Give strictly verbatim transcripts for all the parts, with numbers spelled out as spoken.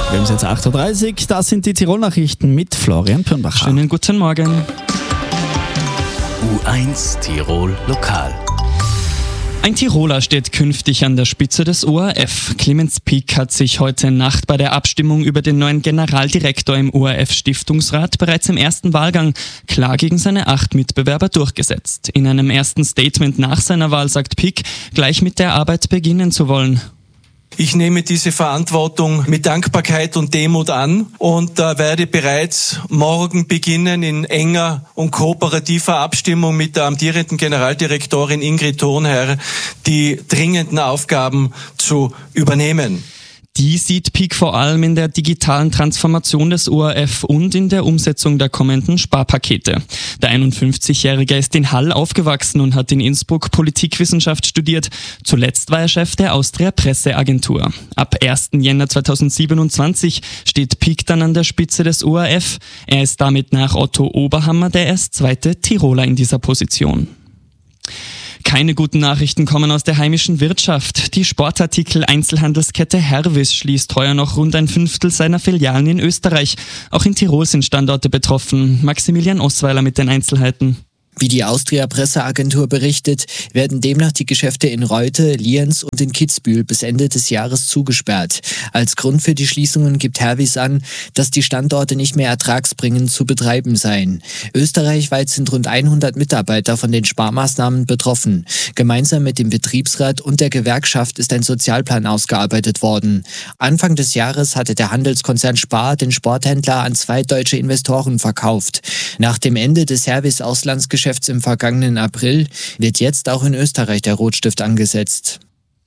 Wir haben es jetzt acht Uhr dreißig, das sind die Tirol-Nachrichten mit Florian Pürnbacher. Schönen guten Morgen. U eins Tirol Lokal. Ein Tiroler steht künftig an der Spitze des O R F. Clemens Pick hat sich heute Nacht bei der Abstimmung über den neuen Generaldirektor im O R F-Stiftungsrat bereits im ersten Wahlgang klar gegen seine acht Mitbewerber durchgesetzt. In einem ersten Statement nach seiner Wahl sagt Pick, gleich mit der Arbeit beginnen zu wollen. Ich nehme diese Verantwortung mit Dankbarkeit und Demut an und äh, werde bereits morgen beginnen, in enger und kooperativer Abstimmung mit der amtierenden Generaldirektorin Ingrid Thurnherr die dringenden Aufgaben zu übernehmen. Die sieht Pick vor allem in der digitalen Transformation des O R F und in der Umsetzung der kommenden Sparpakete. Der einundfünfzigjährige ist in Hall aufgewachsen und hat in Innsbruck Politikwissenschaft studiert. Zuletzt war er Chef der Austria Presseagentur. Ab ersten Jänner zweitausendsiebenundzwanzig steht Pick dann an der Spitze des O R F. Er ist damit nach Otto Oberhammer der erst zweite Tiroler in dieser Position. Keine guten Nachrichten kommen aus der heimischen Wirtschaft. Die Sportartikel-Einzelhandelskette Hervis schließt heuer noch rund ein Fünftel seiner Filialen in Österreich. Auch in Tirol sind Standorte betroffen. Maximilian Osweiler mit den Einzelheiten. Wie die Austria Presseagentur berichtet, werden demnach die Geschäfte in Reute, Lienz und in Kitzbühel bis Ende des Jahres zugesperrt. Als Grund für die Schließungen gibt Hervis an, dass die Standorte nicht mehr ertragsbringend zu betreiben seien. Österreichweit sind rund hundert Mitarbeiter von den Sparmaßnahmen betroffen. Gemeinsam mit dem Betriebsrat und der Gewerkschaft ist ein Sozialplan ausgearbeitet worden. Anfang des Jahres hatte der Handelskonzern Spar den Sporthändler an zwei deutsche Investoren verkauft. Nach dem Ende des Hervis-Auslandsgeschäfts im vergangenen April wird jetzt auch in Österreich der Rotstift angesetzt.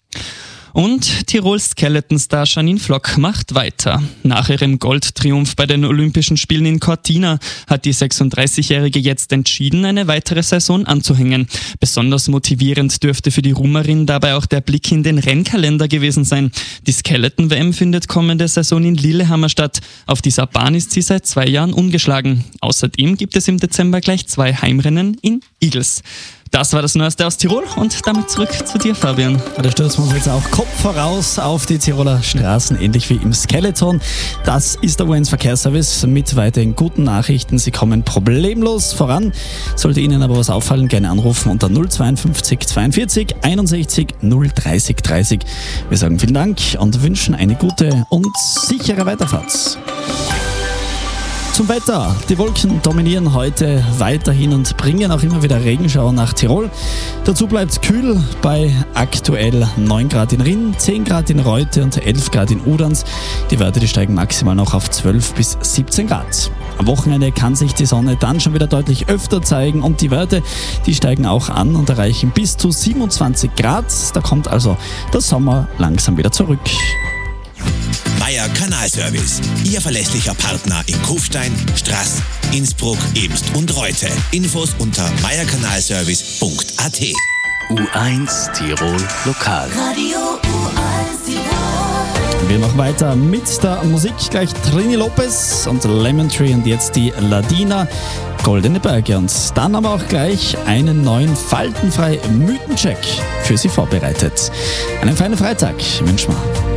Und Tirols Skeleton-Star Janine Flock macht weiter. Nach ihrem Goldtriumph bei den Olympischen Spielen in Cortina hat die sechsunddreißigjährige jetzt entschieden, eine weitere Saison anzuhängen. Besonders motivierend dürfte für die Rumerin dabei auch der Blick in den Rennkalender gewesen sein. Die Skeleton-W M findet kommende Saison in Lillehammer statt. Auf dieser Bahn ist sie seit zwei Jahren ungeschlagen. Außerdem gibt es im Dezember gleich zwei Heimrennen in Igls. Das war das Neueste aus Tirol und damit zurück zu dir, Fabian. Da stürzen wir uns jetzt auch Kopf voraus auf die Tiroler Straßen, ähnlich wie im Skeleton. Das ist der U eins Verkehrsservice mit weiterhin guten Nachrichten. Sie kommen problemlos voran. Sollte Ihnen aber was auffallen, gerne anrufen unter null zweiundfünfzig zweiundvierzig einundsechzig null dreißig dreißig. Wir sagen vielen Dank und wünschen eine gute und sichere Weiterfahrt. Zum Wetter. Die Wolken dominieren heute weiterhin und bringen auch immer wieder Regenschauer nach Tirol. Dazu bleibt es kühl bei aktuell neun Grad in Rinn, zehn Grad in Reute und elf Grad in Udans. Die Werte die steigen maximal noch auf zwölf bis siebzehn Grad. Am Wochenende kann sich die Sonne dann schon wieder deutlich öfter zeigen und die Werte die steigen auch an und erreichen bis zu siebenundzwanzig Grad. Da kommt also der Sommer langsam wieder zurück. Meier Kanalservice, Ihr verlässlicher Partner in Kufstein, Straß, Innsbruck, Ebst und Reute. Infos unter meier kanalservice punkt a t. U eins Tirol Lokal. Radio U eins Tirol. Wir machen weiter mit der Musik. Gleich Trini Lopez und Lemon Tree und jetzt die Ladina, Goldene Berge. Und dann aber auch gleich einen neuen faltenfrei Mythencheck für Sie vorbereitet. Einen feinen Freitag wünschen wir.